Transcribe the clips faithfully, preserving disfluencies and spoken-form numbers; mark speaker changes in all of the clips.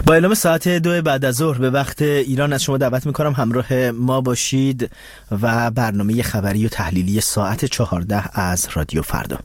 Speaker 1: با اعلام ساعت دو بعد از ظهر به وقت ایران از شما دعوت میکنم همراه ما باشید و برنامه خبری و تحلیلی ساعت چهارده از رادیو فردا.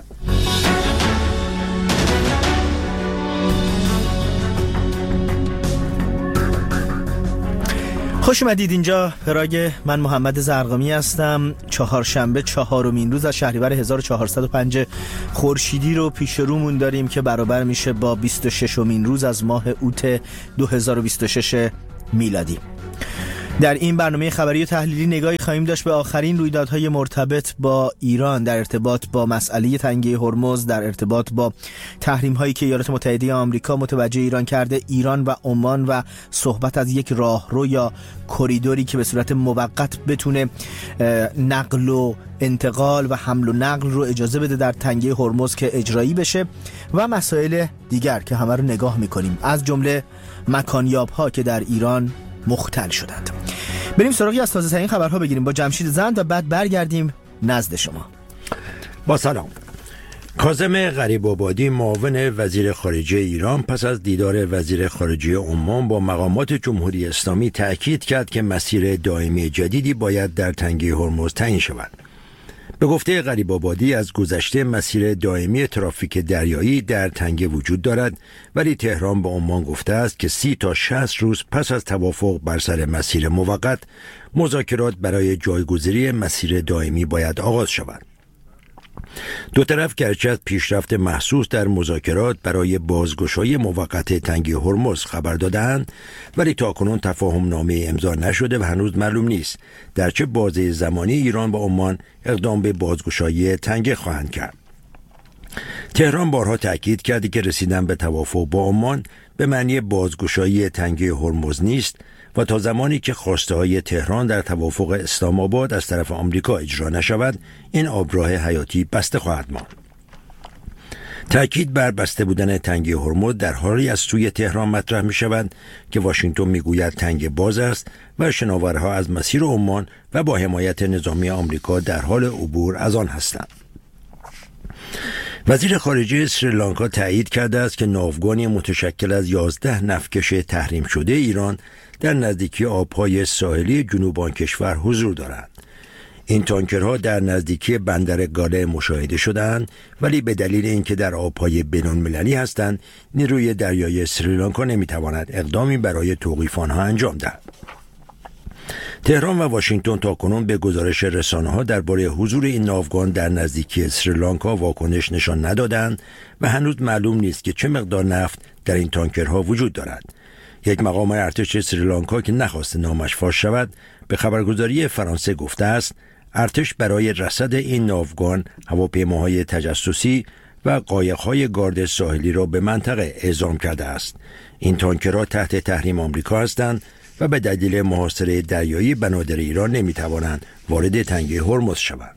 Speaker 1: خوش اومدید اینجا پراگ. من محمد زرقامی هستم. چهارشنبه چهارمین روز از شهریور هزار و چهارصد و پنج خورشیدی رو پیش رومون داریم که برابر میشه با بیست و ششمین روز از ماه اوت دو هزار و بیست و شش میلادی. در این برنامه خبری و تحلیلی نگاهی خواهیم داشت به آخرین رویدادهای مرتبط با ایران در ارتباط با مسئله تنگه هرمز، در ارتباط با تحریم هایی که ایالات متحده آمریکا متوجه ایران کرده، ایران و عمان و صحبت از یک راهرو یا کریدوری که به صورت موقت بتونه نقل و انتقال و حمل و نقل رو اجازه بده در تنگه هرمز که اجرایی بشه و مسائل دیگر که همه رو نگاه میکنیم، از جمله مکانیاب ها که در ایران مختل شدند. بریم سراغی از تازه ترین خبرها بگیریم با جمشید زند و بعد برگردیم نزد شما.
Speaker 2: با سلام. کاظم غریب‌آبادی معاون وزیر خارجه ایران پس از دیدار وزیر خارجه عمان با مقامات جمهوری اسلامی تأکید کرد که مسیر دائمی جدیدی باید در تنگه هرمز تعیین شود. به گفته غریب‌آبادی از گذشته مسیر دائمی ترافیک دریایی در تنگه وجود دارد، ولی تهران به عمان گفته است که سی تا شصت روز پس از توافق بر سر مسیر موقت مذاکرات برای جایگزینی مسیر دائمی باید آغاز شود. دو طرف گرچه از پیشرفت محسوس در مذاکرات برای بازگشایی موقت تنگه هرمز خبر دادند، ولی تاکنون تفاهم نامه امضا نشده و هنوز معلوم نیست در چه بازه زمانی ایران و عمان اقدام به بازگشایی تنگه خواهند کرد. تهران بارها تأکید کرده که رسیدن به توافق با عمان به معنی بازگشایی تنگه هرمز نیست و تا زمانی که خواسته های تهران در توافق اسلام آباد از طرف آمریکا اجرا نشود، این آبراه حیاتی بسته خواهد ماند. تأکید بر بسته بودن تنگه هرمز در حالی از سوی تهران مطرح می شود که واشنگتن می گوید تنگه باز است و شناورها از مسیر عمان و با حمایت نظامی آمریکا در حال عبور از آن هستند. وزیر خارجه سریلانکا تایید کرده است که ناوگانی متشکل از یازده نفتکش تحریم شده ایران در نزدیکی آبهای ساحلی جنوب آن کشور حضور دارند. این تانکرها در نزدیکی بندر گاله مشاهده شدند، ولی به دلیل اینکه در آبهای بین‌المللی هستند، نیروی دریایی سریلانکا نمیتواند اقدامی برای توقیف آنها انجام دهد. تهران و واشنگتن تاکنون به گزارش رسانه‌ها درباره حضور این ناوگان در نزدیکی سریلانکا واکنش نشان ندادند و هنوز معلوم نیست که چه مقدار نفت در این تانکرها وجود دارد. یک مقام ارتش سریلانکا که نخواست نامش فاش شود به خبرگزاری فرانسه گفته است ارتش برای رصد این ناوگان هواپیماهای تجسسی و قایق‌های گارد ساحلی را به منطقه اعزام کرده است. این تانکرها تحت تحریم آمریکا هستند و به دلیل محاصره دریایی بنادر ایران نمی‌توانند وارد تنگه هرمز شوند.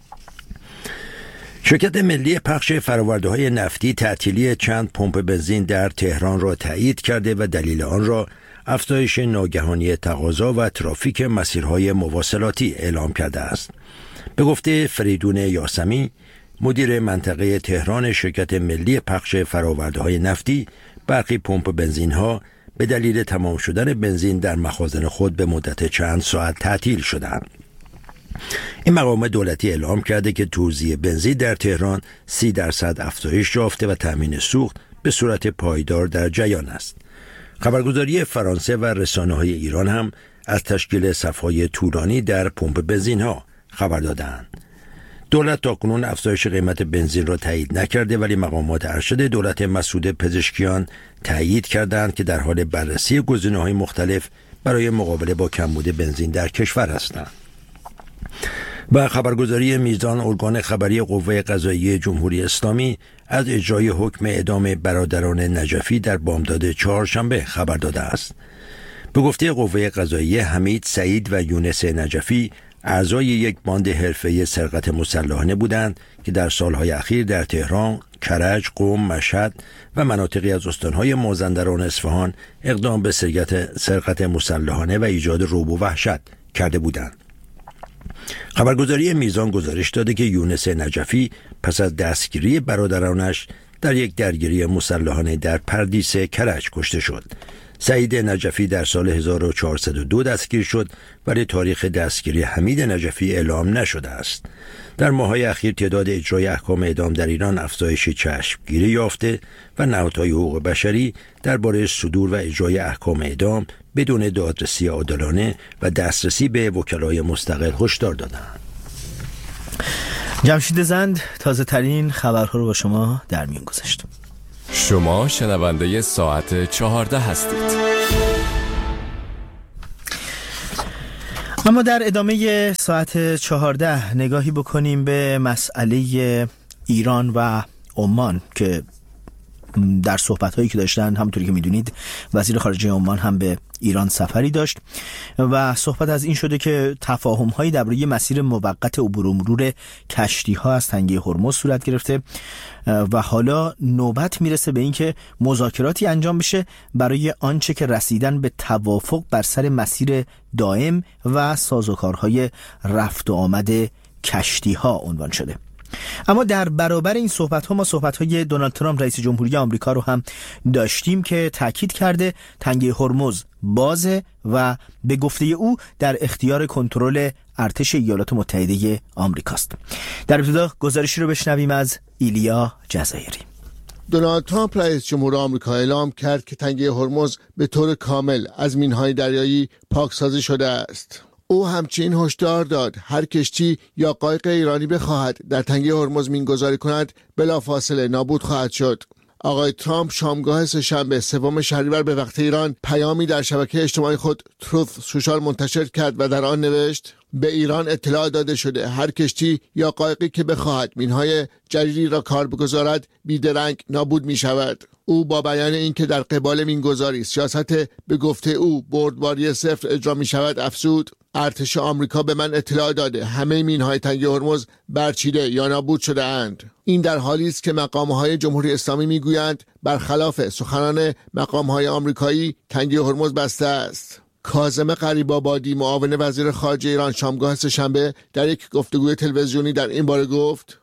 Speaker 2: شرکت ملی پخش فرآورده‌های نفتی تعطیلی چند پمپ بنزین در تهران را تایید کرده و دلیل آن را افزایش ناگهانی تقاضا و ترافیک مسیرهای مواصلاتی اعلام کرده است. به گفته فریدون یاسمی، مدیر منطقه تهران شرکت ملی پخش فرآورده‌های نفتی، برخی پمپ بنزین‌ها به دلیل تمام شدن بنزین در مخازن خود به مدت چند ساعت تعطیل شدند. این مقام دولتی اعلام کرده که توزیع بنزین در تهران سی درصد افزایش یافته و تامین سوخت به صورت پایدار در جریان است. خبرگزاری فرانسه و رسانه‌های ایران هم از تشکیل صف‌های طولانی در پمپ بنزین‌ها خبر دادند. دولت تاکنون افزایش قیمت بنزین را تایید نکرده، ولی مقامات ارشد دولت مسعود پزشکیان تایید کردند که در حال بررسی گزینه‌های مختلف برای مقابله با کمبود بنزین در کشور هستند. و خبرگزاری میزان ارگان خبری قوه قضاییه جمهوری اسلامی از اجرای حکم اعدام برادران نجفی در بامداد چهارشنبه خبر داده است. به گفته قوه قضاییه، حمید، سعید و یونس نجفی اعضای یک باند حرفه‌ای سرقت مسلحانه بودند که در سالهای اخیر در تهران، کرج، قم، مشهد و مناطقی از استانهای مازندران اصفهان اقدام به سرقت مسلحانه و ایجاد رعب و وحشت کرده بودند. خبرگزاری میزان گزارش داده که یونس نجفی پس از دستگیری برادرانش در یک درگیری مسلحانه در پردیس کرج کشته شد. سعید نجفی در سال هزار و چهارصد و دو دستگیر شد ولی تاریخ دستگیری حمید نجفی اعلام نشده است. در ماه‌های اخیر تعداد اجرای احکام اعدام در ایران افزایش چشمگیری یافته و نهادهای حقوق بشری درباره صدور و اجرای احکام اعدام بدون دادرسی عادلانه و دسترسی به وکلای مستقل هشدار دادند.
Speaker 1: جمشید زند تازه ترین خبرها رو با شما در میون گذاشت.
Speaker 3: شما شنونده ساعت چهارده هستید.
Speaker 1: اما در ادامه ساعت چهارده نگاهی بکنیم به مسئله ایران و عمان که در صحبت‌هایی که داشتن، همونطوری که می‌دونید وزیر خارجه عمان هم به ایران سفری داشت و صحبت از این شده که تفاهم‌هایی درباره مسیر موقت عبور و مرور کشتی‌ها از تنگه هرمز صورت گرفته و حالا نوبت میرسه به اینکه مذاکراتی انجام بشه برای آنچه که رسیدن به توافق بر سر مسیر دائم و سازوکارهای رفت و آمد کشتی‌ها عنوان شده. اما در برابر این صحبت‌ها ما صحبت‌های دونالد ترامپ رئیس جمهوری آمریکا رو هم داشتیم که تاکید کرده تنگه هرمز بازه و به گفته او در اختیار کنترل ارتش ایالات متحده آمریکاست. در ابتدا گزارشی رو بشنویم از ایلیا جزایری.
Speaker 4: دونالد ترامپ رئیس جمهور آمریکا اعلام کرد که تنگه هرمز به طور کامل از مین‌های دریایی پاکسازی شده است. او همچنین هشدار داد هر کشتی یا قایق ایرانی بخواهد در تنگه هرمز مین‌گذاری کند بلافاصله نابود خواهد شد. آقای ترامپ شامگاه سه‌شنبه سوم شهریور به وقت ایران پیامی در شبکه اجتماعی خود تروث سوشال منتشر کرد و در آن نوشت: به ایران اطلاع داده شده هر کشتی یا قایقی که بخواهد مین‌های جدیدی را کار بگذارد بیدرنگ نابود می شود. او با بیان اینکه در قبال مین‌گذاری سیاست به گفته او بردباری صفر اجرا می شود افزود: ارتش آمریکا به من اطلاع داده همه مین‌های تنگه هرمز برچیده یا نابود شده اند. این در حالی است که مقام‌های جمهوری اسلامی میگویند برخلاف سخنان مقام‌های آمریکایی تنگه هرمز بسته است. کاظم غریب‌آبادی معاون وزیر خارجه ایران شامگاه سه‌شنبه در یک گفتگوی تلویزیونی در این باره گفت: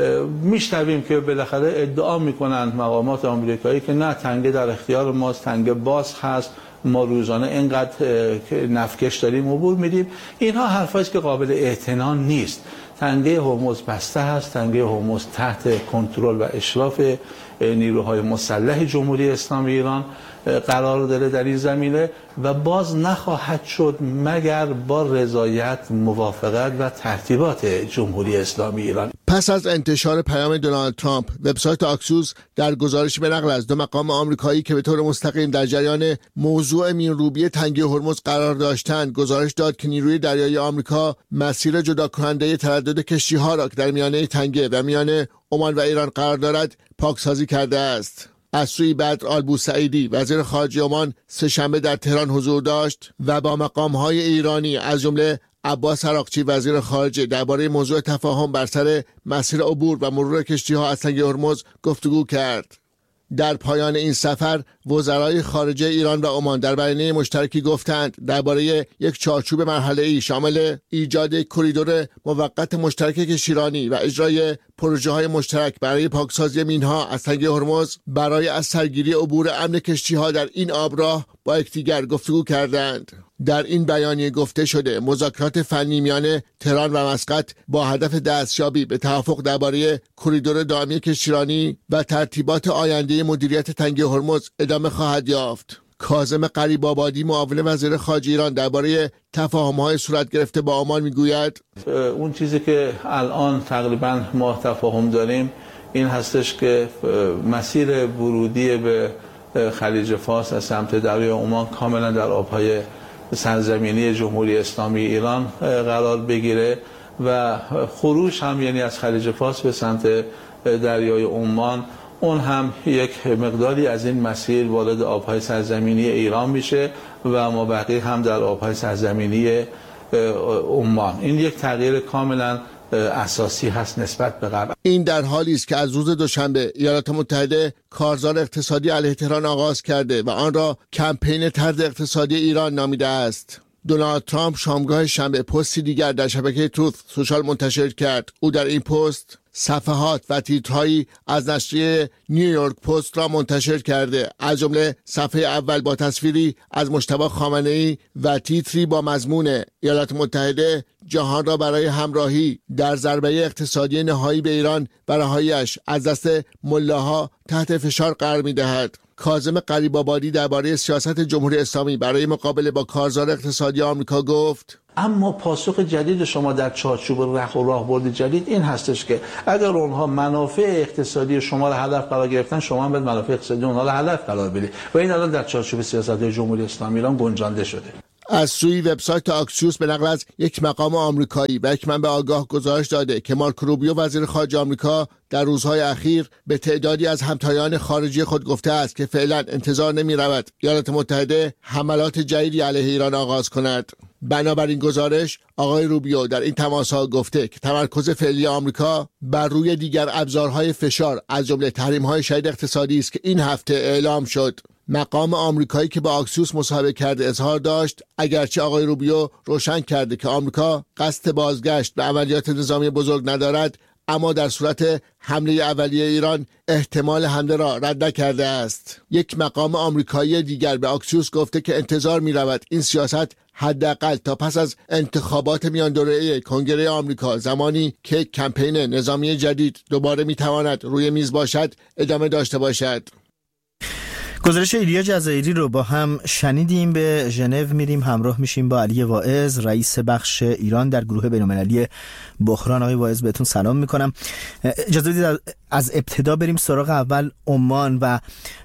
Speaker 5: میشنویم که بالاخره ادعا میکنند مقامات آمریکایی که نه تنگه در اختیار ماست، تنگه باز هست، ما روزانه اینقدر نفکش داریم عبور میدیم. اینها حرفاست که قابل اعتنا نیست. تنگه هرمز بسته هست، تنگه هرمز تحت کنترل و اشراف نیروهای مسلح جمهوری اسلامی ایران قرار داره در این زمینه و باز نخواهد شد مگر با رضایت، موافقت و ترتیبات جمهوری اسلامی ایران.
Speaker 4: پس از انتشار پیام دونالد ترامپ، وبسایت آکسوس در گزارشی به نقل از دو مقام آمریکایی که به طور مستقیم در جریان موضوع مین‌روبی تنگه هرمز قرار داشتند، گزارش داد که نیروی دریایی آمریکا مسیر جدا کننده تردد کشتی‌ها را که در میانه تنگه و میان عمان و ایران قرار دارد پاکسازی کرده است. از سوی بدر آلبوسعیدی وزیر خارجه عمان سه‌شنبه در تهران حضور داشت و با مقام‌های ایرانی از جمله عباس عراقچی وزیر خارجه درباره موضوع تفاهم بر سر مسیر عبور و مرور کشتی‌ها از تنگه هرمز گفتگو کرد. در پایان این سفر وزرای خارجه ایران و عمان در بیانیه مشترکی گفتند درباره یک چارچوب مرحله‌ای شامل ایجاد کریدور موقت مشترک کشتیرانی و اجرای پروژه‌های مشترک برای پاکسازی مین‌ها از تنگه هرمز برای از سرگیری عبور امن کشتی‌ها در این آبراه با یکدیگر گفتگو کردند. در این بیانیه گفته شده مذاکرات فنی میان تهران و مسقط با هدف دستیابی به توافق درباره کریدور دائمی کشتیرانی و ترتیبات آینده مدیریت تنگه هرمز ادامه خواهد یافت. کاظم غریب‌آبادی معاون وزیر خارجه ایران درباره تفاهم‌های صورت گرفته با عمان میگوید:
Speaker 5: اون چیزی که الان تقریبا ما تفاهم داریم این هستش که مسیر ورودی به خلیج فارس از سمت دریای عمان کاملا در آب‌های سرزمینی جمهوری اسلامی ایران قرار بگیره و خروج هم یعنی از خلیج فارس به سمت دریای عمان اون هم یک مقداری از این مسیر وارد آبهای سرزمینی ایران میشه و مابقی هم در آبهای سرزمینی عمان. این یک تغییر کاملا اساسی هست نسبت به قبل.
Speaker 4: این در حالی است که از روز دوشنبه ایالات متحده کارزار اقتصادی علیه تهران آغاز کرده و آن را کمپین طرد اقتصادی ایران نامیده است. دونالد ترامپ شامگاه شنبه پستی دیگر در شبکه تروث سوشال منتشر کرد. او در این پست صفحات و تیترهایی از نشریه نیویورک پست را منتشر کرده، از جمله صفحه اول با تصویری از مجتبی خامنه‌ای و تیتری با مضمون ایالات متحده جهان را برای همراهی در ضربه اقتصادی نهایی به ایران و رهایی‌اش از دست ملاها تحت فشار قرار می‌دهد. کاظم غریب‌آبادی درباره سیاست جمهوری اسلامی برای مقابله با کارزار اقتصادی آمریکا گفت:
Speaker 5: اما پاسخ جدید شما در چارچوب رخ و راهبرد جدید این هستش که اگر اونها منافع اقتصادی شما را هدف قرار گرفتن، شما هم باید منافع اقتصادی اونها را هدف قرار بدید و این الان در چارچوب سیاست جمهوری اسلامی ایران گنجانده شده.
Speaker 4: از سوی وبسایت آکسیوس به نقل از یک مقام آمریکایی و یک منبع آگاه گزارش داده که مارکو روبیو وزیر خارجه آمریکا در روزهای اخیر به تعدادی از همتایان خارجی خود گفته است که فعلا انتظار نمی رود ایالات متحده حملات جدیدی علیه ایران آغاز کند. بنابراین گزارش آقای روبیو در این تماس‌ها گفته که تمرکز فعلی آمریکا بر روی دیگر ابزارهای فشار از جمله تحریم‌های شدید اقتصادی است که این هفته اعلام شد. مقام آمریکایی که با آکسیوس مصاحبه کرده اظهار داشت اگرچه آقای روبیو روشن کرده که آمریکا قصد بازگشت به عملیات نظامی بزرگ ندارد، اما در صورت حمله اولیه ایران احتمال حمله را رد نکرده است. یک مقام آمریکایی دیگر به آکسیوس گفته که انتظار می رود این سیاست حداقل تا پس از انتخابات میان دوره‌ای کنگره آمریکا، زمانی که کمپین نظامی جدید دوباره می تواند روی میز باشد، ادامه داشته باشد.
Speaker 1: گزارش ایلیا جزایری رو با هم شنیدیم. به ژنو میریم، همراه میشیم با علی واعظ، رئیس بخش ایران در گروه بین‌المللی بحران. آقای واعظ بهتون سلام میکنم. اجازه بدید از ابتدا بریم سراغ اول عمان و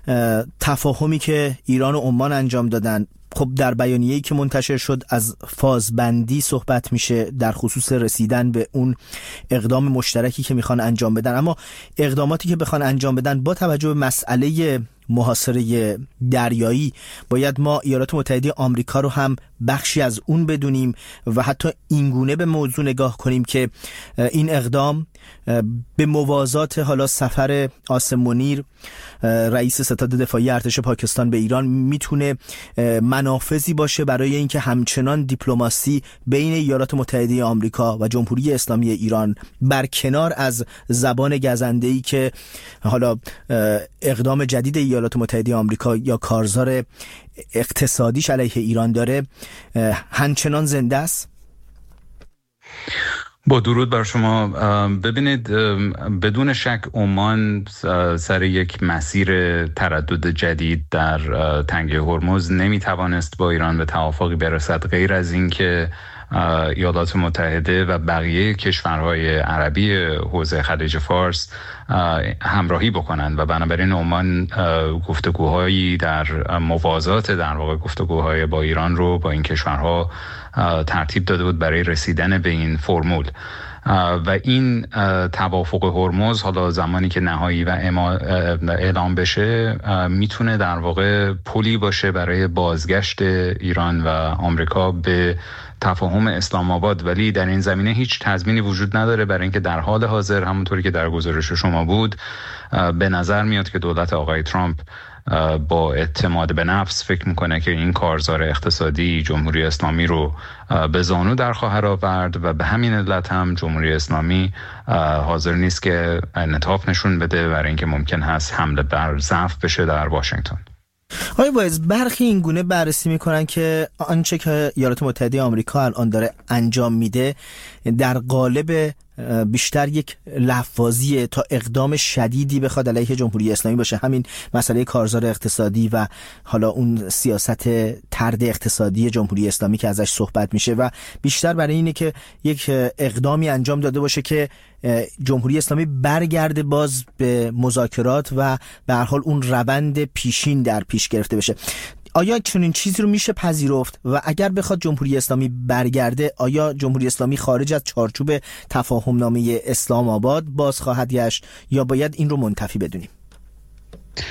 Speaker 1: تفاهمی که ایران و عمان انجام دادن. خب در بیانیه‌ای که منتشر شد از فازبندی صحبت میشه در خصوص رسیدن به اون اقدام مشترکی که میخوان انجام بدن، اما اقداماتی که بخوان انجام بدن با توجه به مسئله محاصره دریایی باید ما ایالات متحده آمریکا رو هم بخشی از اون بدونیم و حتی اینگونه به موضوع نگاه کنیم که این اقدام به موازات حالا سفر عاصم منیر رئیس ستاد دفاعی ارتش پاکستان به ایران میتونه منافذی باشه برای اینکه همچنان دیپلماسی بین ایالات متحده آمریکا و جمهوری اسلامی ایران بر کنار از زبان گزنده‌ای که حالا اقدام جدید ایالات متحده آمریکا یا کارزار اقتصادیش علیه ایران داره همچنان زنده است.
Speaker 6: با درود بر شما. ببینید، بدون شک عمان سر یک مسیر تردد جدید در تنگه هرمز نمیتوانست با ایران به توافقی برسد، غیر از این که ایالات متحده و بقیه کشورهای عربی حوزه خلیج فارس همراهی بکنند و بنابراین عمان گفتگوهایی در موازات در واقع گفتگوهای با ایران رو با این کشورها ترتیب داده بود برای رسیدن به این فرمول و این توافق هرمز حالا زمانی که نهایی و اعلام بشه میتونه در واقع پلی باشه برای بازگشت ایران و آمریکا به تفاهم اسلام آباد، ولی در این زمینه هیچ تضمینی وجود نداره برای اینکه در حال حاضر همونطوری که در گزارش شما بود به نظر میاد که دولت آقای ترامپ با اعتماد به نفس فکر میکنه که این کارزار اقتصادی جمهوری اسلامی رو به زانو در خواهد آورد و به همین علت هم جمهوری اسلامی حاضر نیست که انعطاف نشون بده برای اینکه ممکن هست حمله بر ضعف بشه در واشنگتن.
Speaker 1: آقای باعث، برخی این گونه بررسی میکنن که آنچه که ایالات متحده آمریکا الان داره انجام میده در قالب بیشتر یک لفاظیه تا اقدام شدیدی بخواد علیه جمهوری اسلامی باشه. همین مسئله کارزار اقتصادی و حالا اون سیاست طرد اقتصادی جمهوری اسلامی که ازش صحبت میشه و بیشتر برای اینه که یک اقدامی انجام داده باشه که جمهوری اسلامی برگرده باز به مذاکرات و به هر حال اون روند پیشین در پیش گرفته بشه. آیا چنین چیزی رو میشه پذیرفت و اگر بخواد جمهوری اسلامی برگرده، آیا جمهوری اسلامی خارج از چارچوب تفاهم نامه اسلام آباد باز خواهد گشت یا باید این رو منتفی بدونیم؟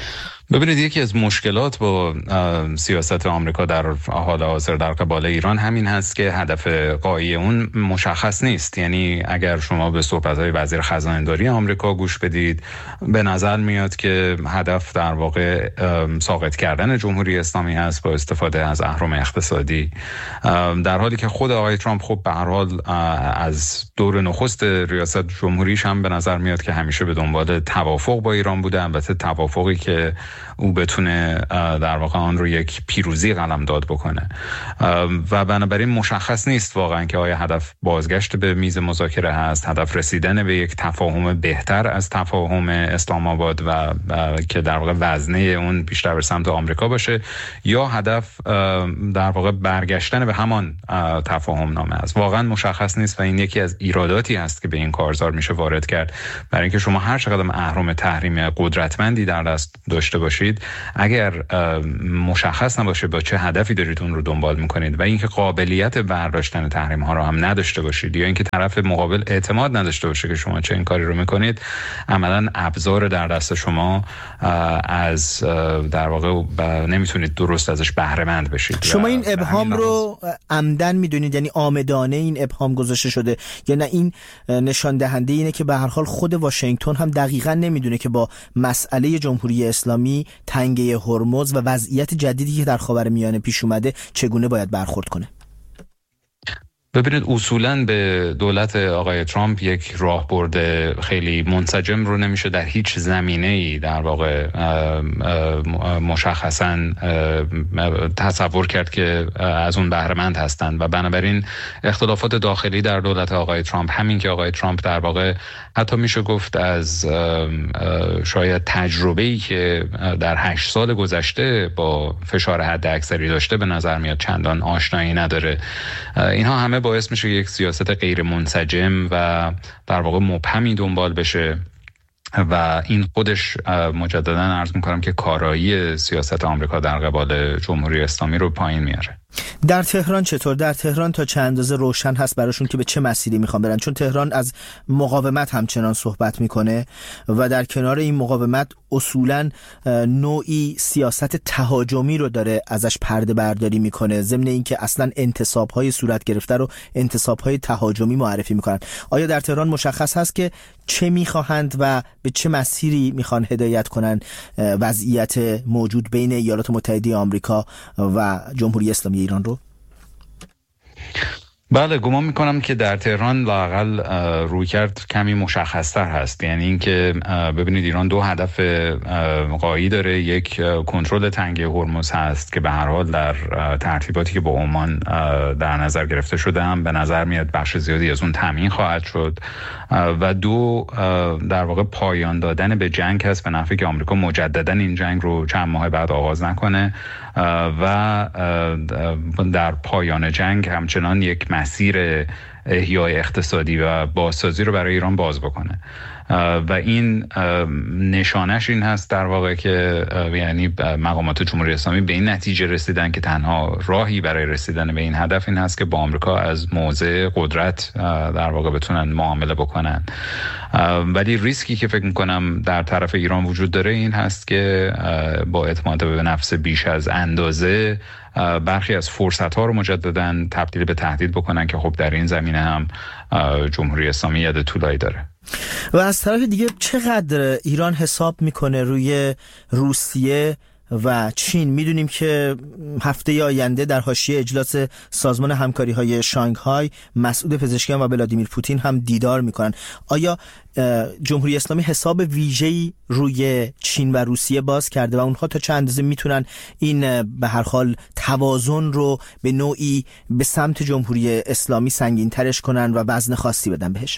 Speaker 6: ببینید یکی از مشکلات با سیاست آمریکا در حال حاضر در قبال ایران همین هست که هدف غایی اون مشخص نیست. یعنی اگر شما به صحبت‌های وزیر خزانه‌داری آمریکا گوش بدید، به نظر میاد که هدف در واقع ساقط کردن جمهوری اسلامی هست با استفاده از اهرم اقتصادی، در حالی که خود آقای ترامپ خب به هر حال از دور نخست ریاست جمهوریش هم به نظر میاد که همیشه به دنبال توافق با ایران بوده، البته توافقی که او بتونه در واقع آن رو یک پیروزی قلمداد بکنه و بنابراین مشخص نیست واقعا که آیا هدف بازگشت به میز مذاکره هست، هدف رسیدن به یک تفاهم بهتر از تفاهم اسلام آباد و که در واقع وزنه اون بیشتر به سمت آمریکا باشه، یا هدف در واقع برگشتن به همان تفاهم نامه است. واقعا مشخص نیست و این یکی از ایراداتی هست که به این کارزار میشه وارد کرد، برای اینکه شما هر چقدر اهرم تحریم قدرتمندی در دست داشته باشید، اگر مشخص نباشه با چه هدفی دارید اون رو دنبال میکنید و اینکه قابلیت برداشتن تحریم ها رو هم نداشته باشید یا اینکه طرف مقابل اعتماد نداشته باشه که شما چه این کاری رو میکنید، عملا ابزار در دست شما از در واقع نمیتونید درست ازش بهره مند بشید.
Speaker 1: شما این ابهام رو عمدن میدونید، یعنی آمدانه این ابهام گذاشته شده، یا نه این نشان دهنده اینه که به هر حال خود واشنگتن هم دقیقاً نمیدونه که با مسئله جمهوری اسلامی، تنگه هرمز و وضعیت جدیدی که در خاورمیانه پیش اومده چگونه باید برخورد کنه؟
Speaker 6: ببینید اصولاً به دولت آقای ترامپ یک راهبرد خیلی منسجم رو نمیشه در هیچ زمینه‌ای در واقع مشخصاً تصور کرد که از اون بهره مند هستند و بنابراین اختلافات داخلی در دولت آقای ترامپ، همین که آقای ترامپ در واقع حتی میشه گفت از شاید تجربه‌ای که در هشت سال گذشته با فشار حد اکثری داشته به نظر میاد چندان آشنایی نداره. اینها همه باعث میشه یک سیاست غیر منسجم و در واقع مبهمی دنبال بشه و این خودش مجددا عرض میکنم که کارایی سیاست آمریکا در قبال جمهوری اسلامی رو پایین میاره.
Speaker 1: در تهران چطور؟ در تهران تا چه اندازه روشن هست براشون که به چه مسیری میخوان برن؟ چون تهران از مقاومت همچنان صحبت میکنه و در کنار این مقاومت اصولاً نوعی سیاست تهاجمی رو داره ازش پرده برداری میکنه، ضمن اینکه اصلاً انتصاب‌های صورت گرفته رو انتصاب‌های تهاجمی معرفی میکنن. آیا در تهران مشخص هست که چه میخواهند و به چه مسیری میخوان هدایت کنن وضعیت موجود بین ایالات متحده آمریکا و جمهوری اسلامی ایران رو؟
Speaker 6: بله، گمان میکنم که در تهران لااقل رویکرد کمی مشخص‌تر هست. یعنی اینکه ببینید ایران دو هدف غایی داره، یک کنترل تنگه هرمز هست که به هر حال در ترتیباتی که با عمان در نظر گرفته شده هم به نظر میاد بخش زیادی از اون تامین خواهد شد، و دو در واقع پایان دادن به جنگ هست به نفعی که آمریکا مجددا این جنگ رو چند ماه بعد آغاز نکنه و در پایان جنگ همچنان یک مسیر احیای اقتصادی و بازسازی رو برای ایران باز بکنه و این نشانش این هست در واقع که یعنی مقامات جمهوری اسلامی به این نتیجه رسیدن که تنها راهی برای رسیدن به این هدف این هست که با آمریکا از موضع قدرت در واقع بتونن معامله بکنن. ولی ریسکی که فکر میکنم در طرف ایران وجود داره این هست که با اعتماد به نفس بیش از اندازه برخی از فرصت‌ها رو مجدداً تبدیل به تهدید بکنن که خب در این زمینه هم جمهوری اسلامی ید طولایی داره.
Speaker 1: و از طرف دیگه چقدر ایران حساب میکنه روی روسیه و چین؟ میدونیم که هفته آینده در حاشیه اجلاس سازمان همکاری‌های شانگهای مسعود پزشکیان و ولادیمیر پوتین هم دیدار میکنن. آیا جمهوری اسلامی حساب ویژه‌ای روی چین و روسیه باز کرده و اونها تا چند اندازه میتونن این به هر حال توازن رو به نوعی به سمت جمهوری اسلامی سنگین ترش کنن و وزن خاصی بدن بهش؟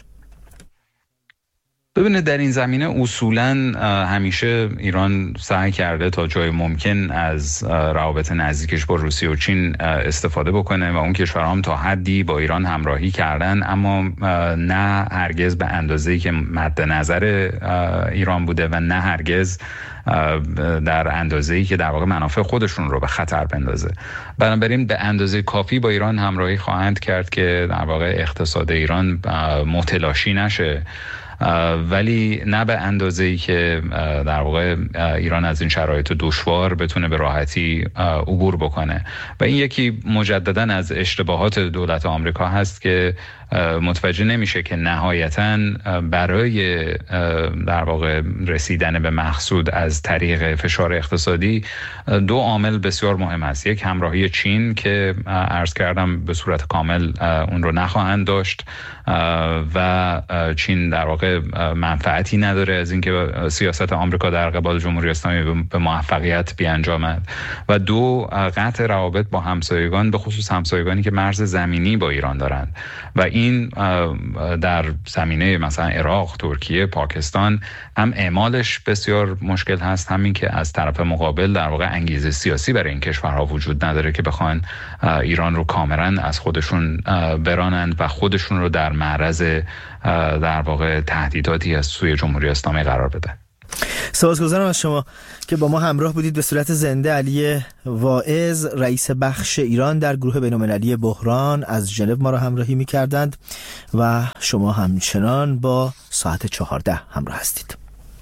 Speaker 6: ببینید در این زمینه اصولاً همیشه ایران سعی کرده تا جای ممکن از روابط نزدیکش با روسیه و چین استفاده بکنه و اون کشورها هم تا حدی با ایران همراهی کردن، اما نه هرگز به اندازه‌ای که مد نظر ایران بوده و نه هرگز در اندازه‌ای که در واقع منافع خودشون رو به خطر بندازه. بنابراین به اندازه کافی با ایران همراهی خواهند کرد که در واقع اقتصاد ایران متلاشی نشه ولی نه به اندازه‌ای که در واقع ایران از این شرایط دشوار بتونه به راحتی عبور بکنه. و این یکی مجدداً از اشتباهات دولت آمریکا هست که متوجه نمیشه که نهایتاً برای در واقع رسیدن به مقصود از طریق فشار اقتصادی دو عامل بسیار مهم است. یک، همراهی چین که عرض کردم به صورت کامل اون رو نخواهند داشت و چین در واقع منفعتی نداره از اینکه سیاست آمریکا در قبال جمهوری اسلامی به موفقیت بیانجامد. و دو، قطع روابط با همسایگان، به خصوص همسایگانی که مرز زمینی با ایران دارند و این در زمینه مثلا عراق، ترکیه، پاکستان هم اعمالش بسیار مشکل هست، همین که از طرف مقابل در واقع انگیزه سیاسی برای این کشورها وجود نداره که بخوان ایران رو کاملا از خودشون برانند و خودشون رو در معرض در واقع تهدیداتی از سوی جمهوری اسلامی قرار بدن.
Speaker 1: سپاسگزارم از شما که با ما همراه بودید. به صورت زنده علی واعظ، رئیس بخش ایران در گروه بین‌المللی بحران، از ژنو ما را همراهی می‌کردند و شما همچنان با ساعت چهارده همراه هستید.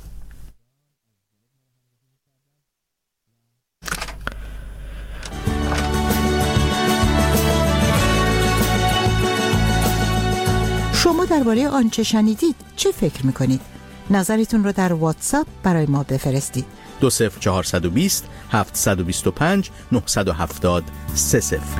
Speaker 7: شما درباره آنچه شنیدید چه فکر می‌کنید؟ نظرتون رو در واتساپ برای ما بفرستید.
Speaker 8: دو صفر چهارصد و بیست هفتصد و بیست و پنج نهصد و هفتاد سه صفر.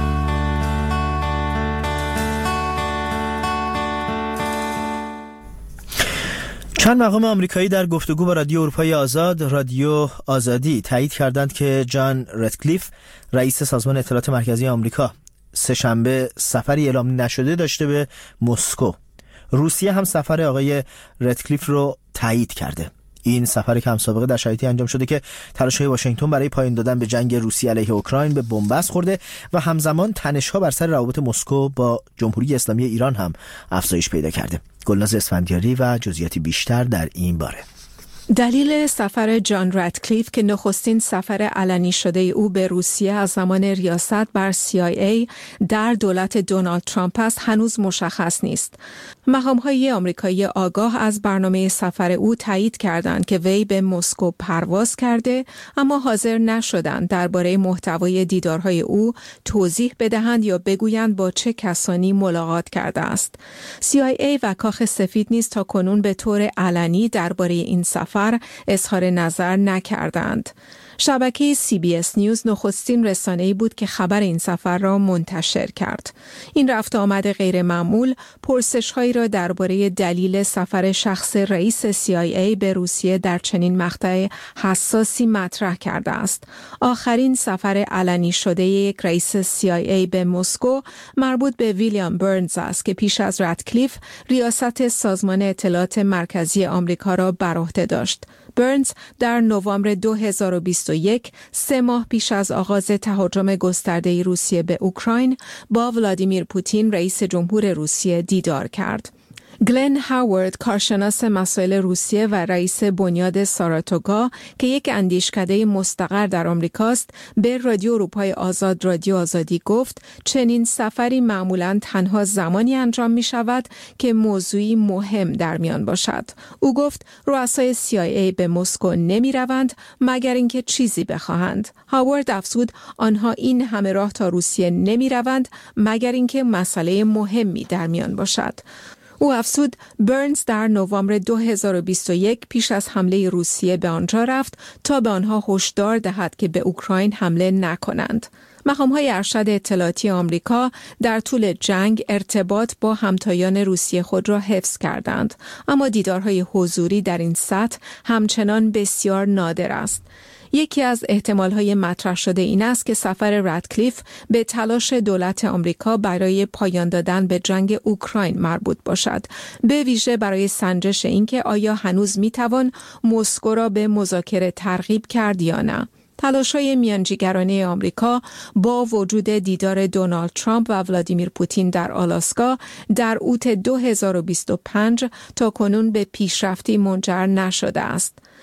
Speaker 1: چند مقام آمریکایی در گفتگو با رادیو اروپای آزاد، رادیو آزادی، تایید کردند که جان رتکلیف، رئیس سازمان اطلاعات مرکزی آمریکا، سه شنبه سفری اعلام نشده داشته به مسکو. روسیه هم سفر آقای رتکلیف رو تایید کرده. این سفر کم سابقه در شرایطی انجام شده که تلاش‌های واشنگتن برای پایان دادن به جنگ روسیه علیه اوکراین به بنبست خورده و همزمان تنش‌ها بر سر روابط مسکو با جمهوری اسلامی ایران هم افزایش پیدا کرده. گلناز اسفندیاری و جزئیاتی بیشتر در این باره.
Speaker 9: دلیل سفر جان رتکلیف که نخستین سفر علنی شده او به روسیه از زمان ریاست بر سی آی ای در دولت دونالد ترامپ است هنوز مشخص نیست. مقام‌های آمریکایی آگاه از برنامه سفر او تایید کردند که وی به مسکو پرواز کرده، اما حاضر نشدند درباره محتوای دیدارهای او توضیح بدهند یا بگویند با چه کسانی ملاقات کرده است. سی آی ای و کاخ سفید نیز تا کنون به طور علنی درباره این سفر اظهار نظر نکردند. شبکه سی بی اس نیوز نخستین رسانه‌ای بود که خبر این سفر را منتشر کرد. این رفت آمد غیر معمول پرسش‌هایی را درباره دلیل سفر شخص رئیس سی آی ای به روسیه در چنین مقطع حساسی مطرح کرده است. آخرین سفر علنی شده یک رئیس سی آی ای به مسکو مربوط به ویلیام برنز است که پیش از رتکلیف ریاست سازمان اطلاعات مرکزی آمریکا را بر عهده داشت. برنز در نوامبر دو هزار و بیست و یک، سه ماه پیش از آغاز تهاجم گسترده روسیه به اوکراین، با ولادیمیر پوتین رئیس جمهور روسیه دیدار کرد. گلن هاوارد، کارشناس مسائل روسیه و رئیس بنیاد ساراتوگا که یک اندیشکده مستقر در آمریکاست، به رادیو اروپای آزاد رادیو آزادی گفت چنین سفری معمولاً تنها زمانی انجام می شود که موضوعی مهم در میان باشد. او گفت رؤسای سی آی ای به مسکو نمی روند مگر اینکه چیزی بخواهند. هاوارد افزود آنها این همه راه تا روسیه نمی روند مگر اینکه مسئله مهمی در میان باشد. او افزود برنز در نوامبر دو هزار و بیست و یک پیش از حمله روسیه به آنجا رفت تا به آنها هشدار دهد که به اوکراین حمله نکنند. مقام‌های ارشد اطلاعاتی آمریکا در طول جنگ ارتباط با همتایان روسیه خود را حفظ کردند، اما دیدارهای حضوری در این سطح همچنان بسیار نادر است. یکی از احتمال‌های مطرح شده این است که سفر رتکلیف به تلاش دولت آمریکا برای پایان دادن به جنگ اوکراین مربوط باشد، به ویژه برای سنجش اینکه آیا هنوز می‌توان مسکو را به مذاکره ترغیب کرد یا نه. تلاش‌های میانجیگرانه آمریکا با وجود دیدار دونالد ترامپ و ولادیمیر پوتین در آلاسکا در اوت دو هزار و بیست و پنج تا کنون به پیشرفتی منجر نشده است.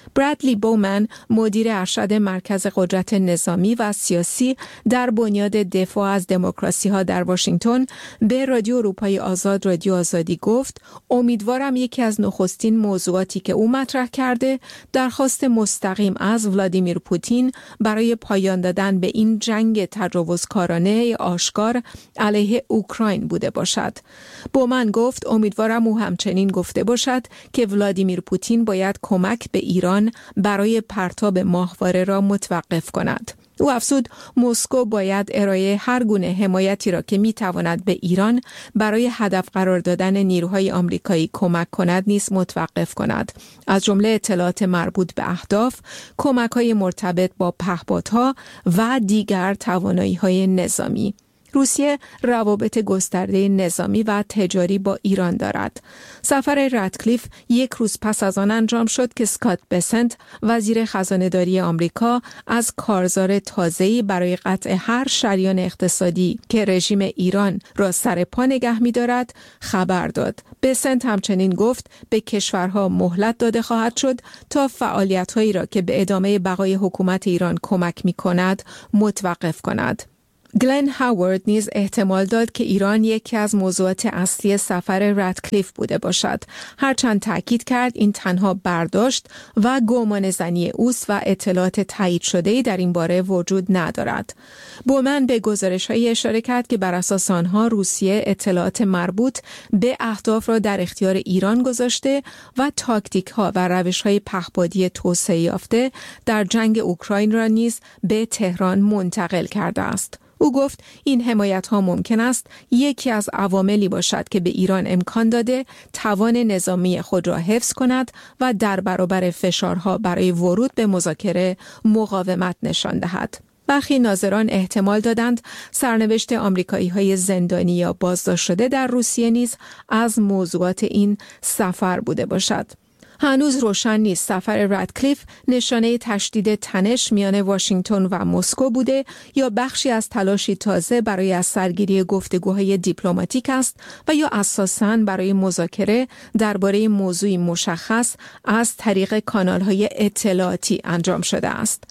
Speaker 9: برادلی بومن، مدیر ارشد مرکز قدرت نظامی و سیاسی در بنیاد دفاع از دموکراسی ها در واشنگتن، به رادیو اروپای آزاد رادیو آزادی گفت امیدوارم یکی از نخستین موضوعاتی که او مطرح کرده درخواست مستقیم از ولادیمیر پوتین برای پایان دادن به این جنگ تجاوزکارانه آشکار علیه اوکراین بوده باشد. بومن گفت امیدوارم او همچنین گفته باشد که ولادیمیر پوتین باید کمک به ایران برای پرتاب ماهواره را متوقف کند. او افزود مسکو باید ارائه هر گونه حمایتی را که میتواند به ایران برای هدف قرار دادن نیروهای آمریکایی کمک کند نیز متوقف کند، از جمله اطلاعات مربوط به اهداف، کمک‌های مرتبط با پهپادها و دیگر توانایی‌های نظامی. روسیه روابط گسترده نظامی و تجاری با ایران دارد. سفر راتکلیف یک روز پس از آن انجام شد که اسکات بسنت، وزیر خزانه‌داری آمریکا، از کارزار تازه‌ای برای قطع هر شریان اقتصادی که رژیم ایران را سر پا نگه می‌دارد خبر داد. بسنت همچنین گفت به کشورها مهلت داده خواهد شد تا فعالیت‌هایی را که به ادامه بقای حکومت ایران کمک می‌کند متوقف کند. گلن هاوارد نیز احتمال داد که ایران یکی از موضوعات اصلی سفر راتکلیف بوده باشد، هرچند تاکید کرد این تنها برداشت و گمان زنی اوست و اطلاعات تایید شده‌ای در این باره وجود ندارد. بومن به گزارش‌های اشاره کرد که بر اساس آنها روسیه اطلاعات مربوط به اهداف را در اختیار ایران گذاشته و تاکتیک‌ها و روش‌های پهپادی توسعه یافته در جنگ اوکراین را نیز به تهران منتقل کرده است. او گفت این حمایت‌ها ممکن است یکی از عواملی باشد که به ایران امکان داده توان نظامی خود را حفظ کند و در برابر فشارها برای ورود به مذاکره مقاومت نشان دهد. برخی ناظران احتمال دادند سرنوشت آمریکایی‌های زندانی یا بازداشت شده در روسیه نیز از موضوعات این سفر بوده باشد. هنوز روشن نیست سفر راتکلیف نشانه تشدید تنش میان واشنگتن و مسکو بوده یا بخشی از تلاشی تازه برای از سرگیری گفتگوهای دیپلماتیک است و یا اساساً برای مذاکره درباره موضوعی مشخص از طریق کانال‌های اطلاعاتی انجام شده است.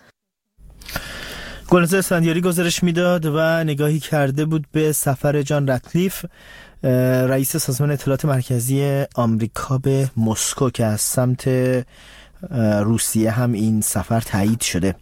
Speaker 1: گلناز اسفندیاری گزارش میداد و نگاهی کرده بود به سفر جان راتکلیف، رئیس سازمان اطلاعات مرکزی آمریکا به مسکو که از سمت روسیه هم این سفر تایید شده.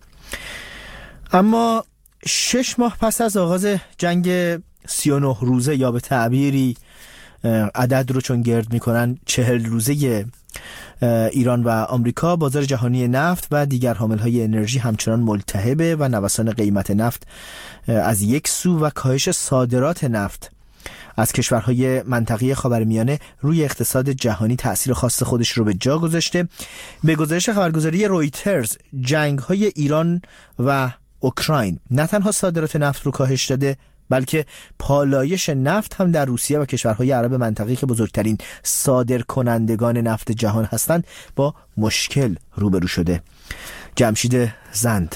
Speaker 1: اما شش ماه پس از آغاز جنگ سی و نه روزه یا به تعبیری عدد رو چون گرد میکنن چهل روزه ایران و آمریکا، بازار جهانی نفت و دیگر حاملهای انرژی همچنان ملتهبه و نوسان قیمت نفت از یک سو و کاهش صادرات نفت از کشورهای منطقه خاورمیانه روی اقتصاد جهانی تأثیر خاص خودش رو به جا گذاشته. به گزارش خبرگزاری رویترز، جنگ‌های ایران و اوکراین نه تنها صادرات نفت رو کاهش داده، بلکه پالایش نفت هم در روسیه و کشورهای عرب منطقه‌ای که بزرگترین صادرکنندگان نفت جهان هستند با مشکل روبرو شده. جمشید زند: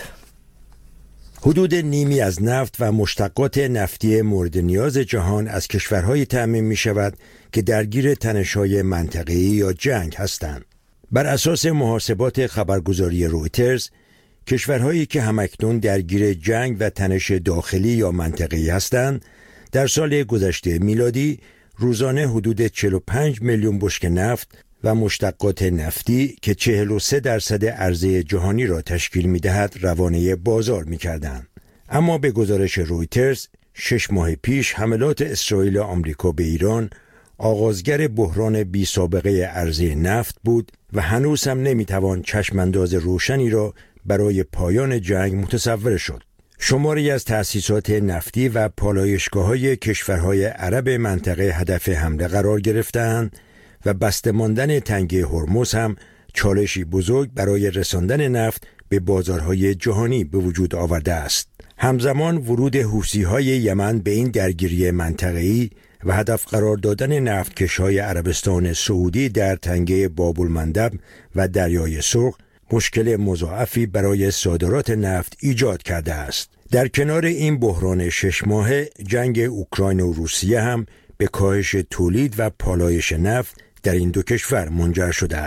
Speaker 2: حدود نیمی از نفت و مشتقات نفتی مورد نیاز جهان از کشورهای تأمین می شود که درگیر تنش‌های منطقه‌ای یا جنگ هستند. بر اساس محاسبات خبرگزاری رویترز، کشورهایی که همکنون درگیر جنگ و تنش داخلی یا منطقه‌ای هستند، در سال گذشته میلادی روزانه حدود چهل و پنج میلیون بشکه نفت و مشتقات نفتی که چهل و سه درصد عرضه جهانی را تشکیل می‌دهد روانه بازار می‌کردند. اما به گزارش رویترز، شش ماه پیش حملات اسرائیل و آمریکا به ایران آغازگر بحران بی سابقه عرضه نفت بود و هنوز هم نمی‌توان چشمانداز روشنی را برای پایان جنگ متصور شد. شماری از تأسیسات نفتی و پالایشگاه‌های کشورهای عرب منطقه هدف حمله قرار گرفتند و بسته ماندن تنگه هرمز هم چالشی بزرگ برای رساندن نفت به بازارهای جهانی به وجود آورده است. همزمان ورود حوثی‌های یمن به این درگیری منطقه‌ای و هدف قرار دادن نفتکش‌های عربستان سعودی در تنگه باب‌المندب و دریای سرخ مشکل مضاعفی برای صادرات نفت ایجاد کرده است. در کنار این بحران شش ماهه، جنگ اوکراین و روسیه هم به کاهش تولید و پالایش نفت در این دو کشور منجر شده است.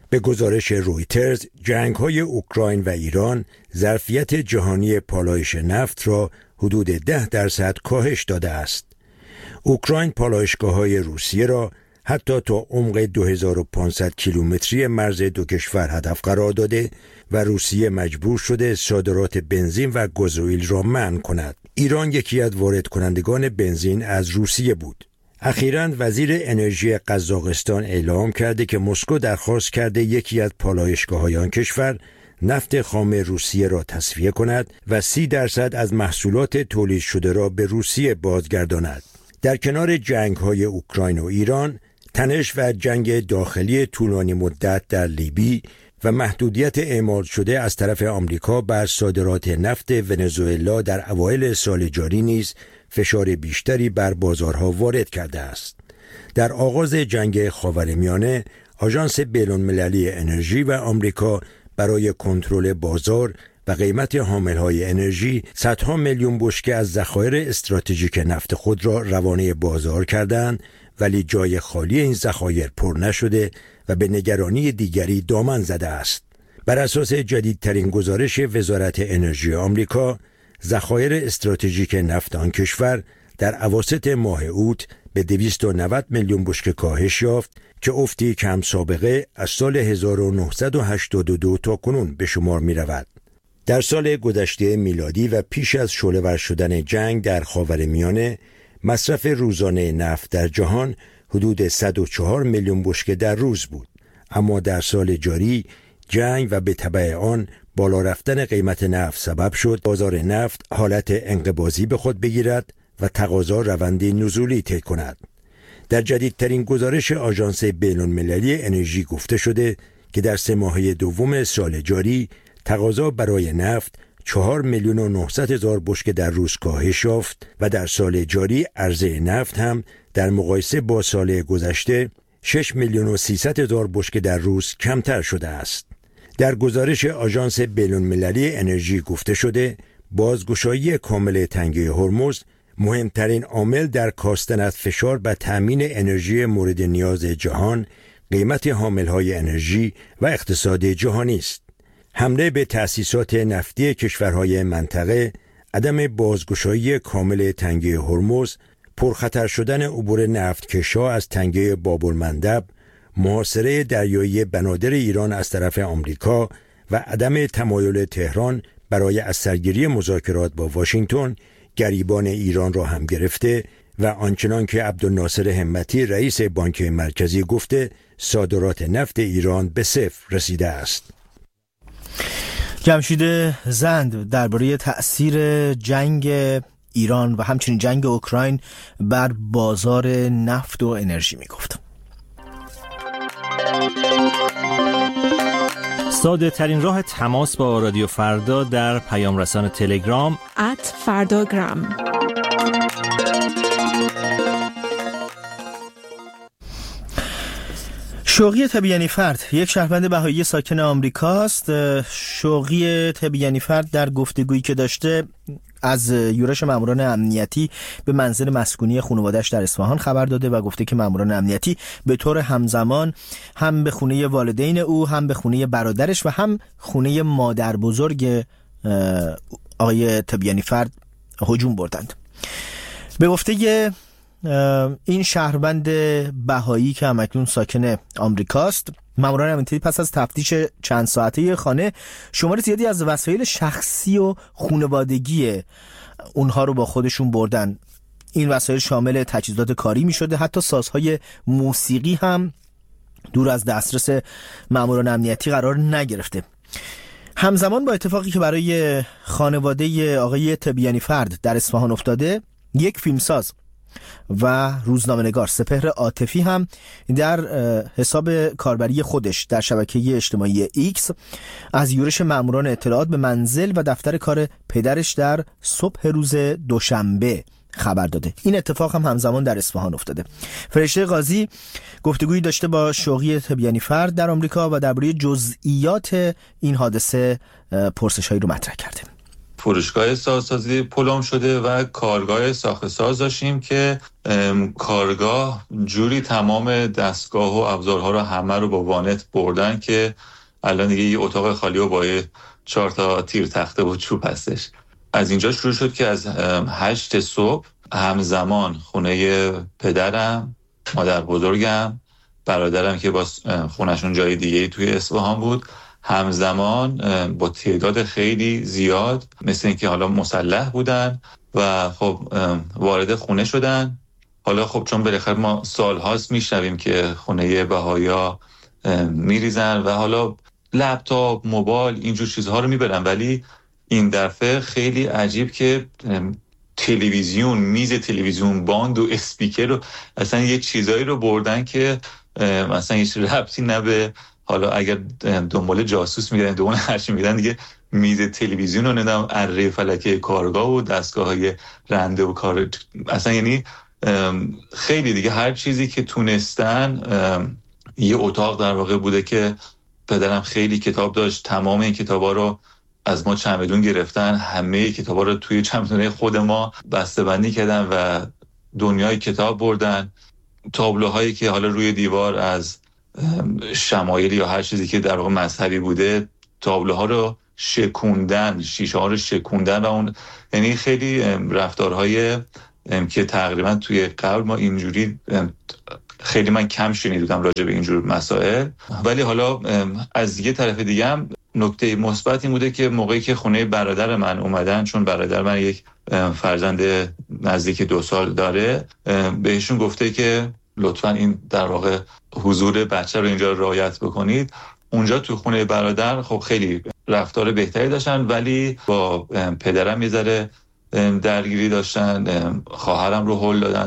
Speaker 2: به گزارش رویترز، جنگ‌های اوکراین و ایران ظرفیت جهانی پالایش نفت را حدود ده درصد کاهش داده است. اوکراین پالایشگاه‌های روسیه را حتی تا عمق دو هزار و پانصد کیلومتری مرز دو کشور هدف قرار داده و روسیه مجبور شده صادرات بنزین و گازوئیل را منع کند. ایران یکی از وارد کنندگان بنزین از روسیه بود. اخیراً وزیر انرژی قزاقستان اعلام کرده که مسکو درخواست کرده یکی از پالایشگاه‌های آن کشور نفت خام روسیه را تصفیه کند و سی درصد از محصولات تولید شده را به روسیه بازگرداند. در کنار جنگ‌های اوکراین و ایران، تنش و جنگ داخلی طولانی مدت در لیبی و محدودیت اعمال شده از طرف آمریکا بر صادرات نفت ونزوئلا در اوایل سال جاری نیز فشار بیشتری بر بازارها وارد کرده است. در آغاز جنگ خاورمیانه، آژانس بین‌المللی انرژی و آمریکا برای کنترل بازار و قیمت حامل‌های انرژی صدها میلیون بشکه از ذخایر استراتژیک نفت خود را روانه بازار کردند، ولی جای خالی این ذخایر پر نشده و به نگرانی دیگری دامن زده است. بر اساس جدیدترین گزارش وزارت انرژی آمریکا، ذخایر استراتژیک نفت آن کشور در اواسط ماه اوت به دویست و نود میلیون بشکه کاهش یافت که افتی کم سابقه از سال هزار و نهصد و هشتاد و دو تا کنون به شمار می رود. در سال گذشته میلادی و پیش از شعله‌ور شدن جنگ در خاورمیانه، مصرف روزانه نفت در جهان حدود صد و چهار میلیون بشکه در روز بود. اما در سال جاری جنگ و به تبع آن بالا رفتن قیمت نفت سبب شد بازار نفت حالت انقباضی به خود بگیرد و تقاضا روند نزولی طی کند. در جدیدترین گزارش آژانس بین‌المللی انرژی گفته شده که در سه ماهه دوم سال جاری تقاضا برای نفت چهار میلیون و نهصد هزار بشکه در روز کاهش یافت و در سال جاری عرضه نفت هم در مقایسه با سال گذشته شش میلیون و سیصد هزار بشکه در روز کمتر شده است. در گزارش آژانس بین‌المللی انرژی گفته شده بازگشایی کامل تنگه هرمز مهمترین عامل در کاستن از فشار و تأمین انرژی مورد نیاز جهان، قیمت حاملهای انرژی و اقتصاد جهانی است. حمله به تأسیسات نفتی کشورهای منطقه، عدم بازگشایی کامل تنگه هرمز، پرخطر شدن عبور نفتکش‌ها از تنگه باب‌المندب، محاصره دریایی بنادر ایران از طرف آمریکا و عدم تمایل تهران برای از سرگیری مذاکرات با واشنگتن گریبان ایران را هم گرفته و آنچنان که عبدالناصر همتی رئیس بانک مرکزی گفته صادرات نفت ایران به صفر رسیده است.
Speaker 1: جمشید زند درباره تأثیر جنگ ایران و همچنین جنگ اوکراین بر بازار نفت و انرژی می گفت.
Speaker 10: ساده ترین راه تماس با رادیو فردا در پیام رسان تلگرام
Speaker 9: ات فرداگرام.
Speaker 1: شوقی تبیانی فرد یک شهروند بهایی ساکن آمریکاست. شوقی تبیانی فرد در گفتگویی که داشته از یورش ماموران امنیتی به منزل مسکونی خانواده‌اش در اصفهان خبر داده و گفته که ماموران امنیتی به طور همزمان هم به خونه والدین او، هم به خونه برادرش و هم خونه مادر بزرگ آقای تبیانی فرد هجوم بردند. به گفته این شهروند بهایی که همکنون ساکن آمریکاست، ماموران امنیتی پس از تفتیش چند ساعته خانه شمار زیادی از وسایل شخصی و خانوادگی اونها رو با خودشون بردن. این وسایل شامل تجهیزات کاری می شده، حتی سازهای موسیقی هم دور از دسترس ماموران امنیتی قرار نگرفته. همزمان با اتفاقی که برای خانواده آقای تبیانی فرد در اصفهان افتاده، یک فیلمساز و روزنامه‌نگار سپهر عاطفی هم در حساب کاربری خودش در شبکه اجتماعی ایکس از یورش ماموران اطلاعات به منزل و دفتر کار پدرش در صبح روز دوشنبه خبر داده. این اتفاق هم همزمان در اصفهان افتاده. فرشته قاضی گفتگویی داشته با شوقی تبیانی فرد در آمریکا و درباره جزئیات این حادثه پرسش‌هایی رو مطرح کرده.
Speaker 11: فروشگاه سازسازی پلم شده و کارگاه ساخت ساز داشتیم که کارگاه جوری تمام دستگاه و ابزارها رو همه رو با وانت بردن که الان دیگه یه اتاق خالی و با چهار تا تیر تخته و چوب هستش. از اینجا شروع شد که از هشت صبح همزمان خونه پدرم، مادر بزرگم، برادرم که با خونشون جای دیگه توی اصفهان بود، همزمان با تعداد خیلی زیاد مثل اینکه حالا مسلح بودن و خب وارد خونه شدن. حالا خب چون بالاخره ما سالهاست میشنویم که خونه بهایا میریزن و حالا لپتاپ، موبایل، اینجور چیزها رو میبرن، ولی این دفعه خیلی عجیب که تلویزیون، میز تلویزیون، باند و اسپیکر رو اصلا یه چیزایی رو بردن که مثلا هیچ ربطی نه به، حالا اگر دنبال جاسوس میگردن دون هرچی میگردن دیگه، میز تلویزیون رو ندم اره فلکه کارگاه و دستگاه های رنده و کار، اصلا یعنی خیلی دیگه هر چیزی که تونستن. یه اتاق در واقع بوده که پدرم خیلی کتاب داشت، تمام این کتابا رو از ما چمدون گرفتن، همه کتابا رو توی چمدونه خود ما بسته‌بندی کردن و دنیای کتاب بردن. تابلوهایی که حالا روی دیوار از شمایل یا هر چیزی که در واقع مذهبی بوده، تابلوها رو شکوندن، شیشه ها رو شکوندن و اون، یعنی خیلی رفتارهای که تقریبا توی قبل ما اینجوری خیلی من کم شنیدم راجع به اینجور مسائل. ولی حالا از یه طرف دیگه هم نکته مثبت این بوده که موقعی که خونه برادر من اومدن، چون برادر من یک فرزند نزدیک دو سال داره، بهشون گفته که لطفاً این در واقع حضور بچه رو اینجا رعایت بکنید. اونجا تو خونه برادر خب خیلی رفتار بهتری داشتن، ولی با پدرم یه ذره درگیری داشتن، خواهرم رو هل دادن